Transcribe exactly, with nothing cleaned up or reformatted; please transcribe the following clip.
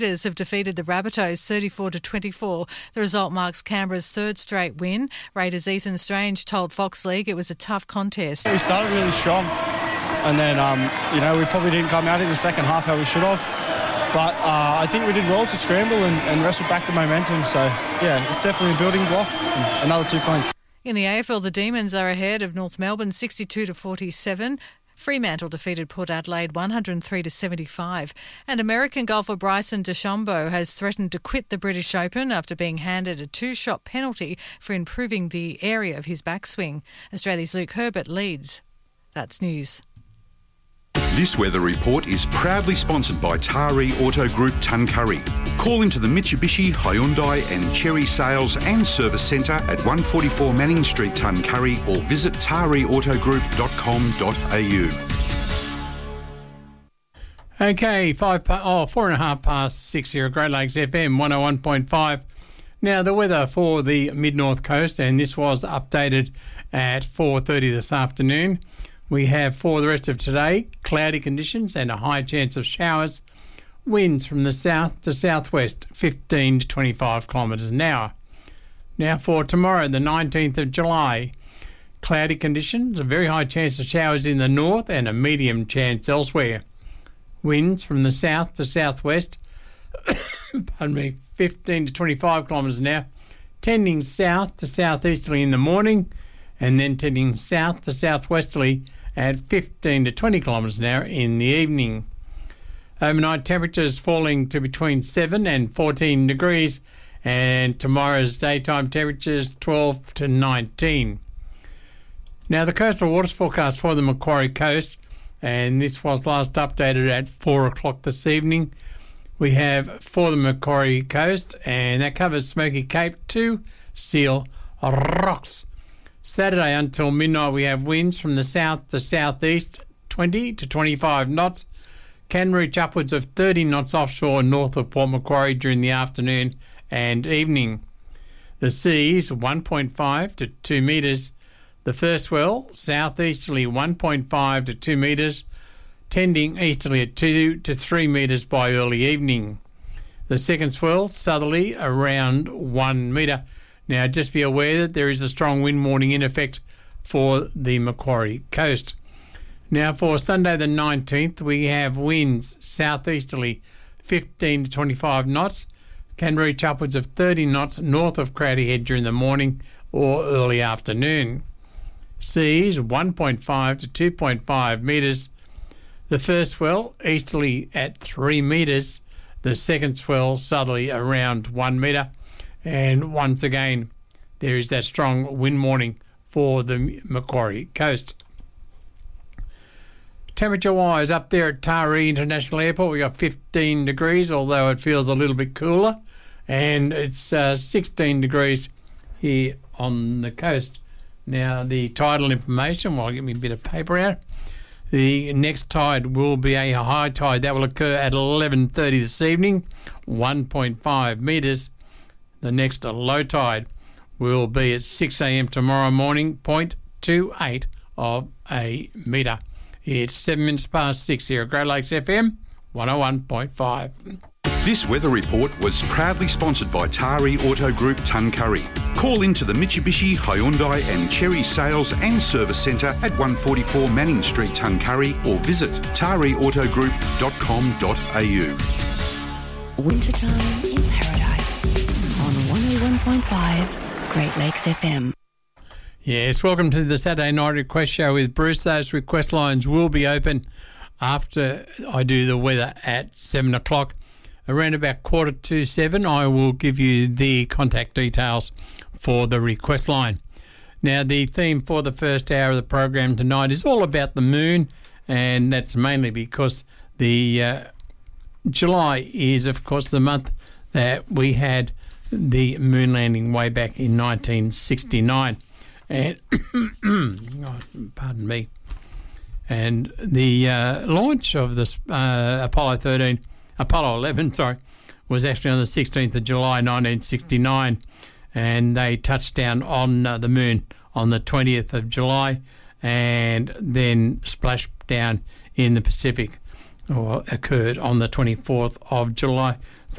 have defeated the Rabbitohs thirty-four to twenty-four. The result marks Canberra's third straight win. Raiders' Ethan Strange told Fox League it was a tough contest. We started really strong and then, um, you know, we probably didn't come out in the second half how we should have. But uh, I think we did well to scramble and, and wrestle back the momentum. So, yeah, it's definitely a building block. Another two points. In the A F L, the Demons are ahead of North Melbourne sixty-two to forty-seven. Fremantle defeated Port Adelaide one hundred three to seventy-five. And American golfer Bryson DeChambeau has threatened to quit the British Open after being handed a two-shot penalty for improving the area of his backswing. Australia's Luke Herbert leads. That's news. This weather report is proudly sponsored by Taree Auto Group Tuncurry. Call into the Mitsubishi, Hyundai and Cherry Sales and Service Centre at one forty-four Manning Street, Tuncurry, or visit taree auto group dot com dot a u. Okay, five pa- oh, four and a half past six here at Great Lakes F M one oh one point five. Now, the weather for the mid-north coast, and this was updated at four thirty this afternoon. We have for the rest of today, cloudy conditions and a high chance of showers. Winds from the south to southwest, fifteen to twenty-five kilometres an hour. Now for tomorrow, the nineteenth of July, cloudy conditions, a very high chance of showers in the north and a medium chance elsewhere. Winds from the south to southwest, pardon me, fifteen to twenty-five kilometres an hour, tending south to southeasterly in the morning and then tending south to southwesterly at fifteen to twenty kilometres an hour in the evening. Overnight temperatures falling to between seven and fourteen degrees, and tomorrow's daytime temperatures twelve to nineteen. Now, the coastal waters forecast for the Macquarie Coast, and this was last updated at four o'clock this evening. We have for the Macquarie Coast, and that covers Smoky Cape to Seal Rocks. Saturday until midnight, we have winds from the south to southeast, twenty to twenty-five knots. Can reach upwards of thirty knots offshore north of Port Macquarie during the afternoon and evening. The seas one point five to two metres. The first swell southeasterly one point five to two metres, tending easterly at two to three metres by early evening. The second swell southerly around one metre. Now, just be aware that there is a strong wind warning in effect for the Macquarie Coast. Now, for Sunday the nineteenth, we have winds southeasterly fifteen to twenty-five knots, can reach upwards of thirty knots north of Crowdy Head during the morning or early afternoon. Seas one point five to two point five metres. The first swell easterly at three metres. The second swell southerly around one metre. And once again, there is that strong wind warning for the Macquarie Coast. Temperature-wise, up there at Taree International Airport, we got fifteen degrees, although it feels a little bit cooler. And it's uh, sixteen degrees here on the coast. Now, the tidal information, well, I'll get me a bit of paper out. The next tide will be a high tide. That will occur at eleven thirty this evening, one point five metres. The next low tide will be at six a.m. tomorrow morning, zero point two eight of a metre. It's seven minutes past six here at Great Lakes F M, one oh one point five. This weather report was proudly sponsored by Taree Auto Group Tuncurry. Call into the Mitsubishi, Hyundai and Cherry Sales and Service Centre at one forty-four Manning Street, Tuncurry, or visit taree auto group dot com dot a u. Wintertime in Paradise on one oh one point five Great Lakes F M. Yes, welcome to the Saturday Night Request Show with Bruce. Those request lines will be open after I do the weather at seven o'clock. Around about quarter to seven, I will give you the contact details for the request line. Now, the theme for the first hour of the program tonight is all about the moon, and that's mainly because the uh, July is, of course, the month that we had the moon landing way back in nineteen sixty-nine. And oh, pardon me. And the uh, launch of this uh, Apollo thirteen, Apollo eleven, sorry, was actually on the sixteenth of July, nineteen sixty-nine, and they touched down on uh, the moon on the twentieth of July, and then splashed down in the Pacific or occurred on the twenty-fourth of July.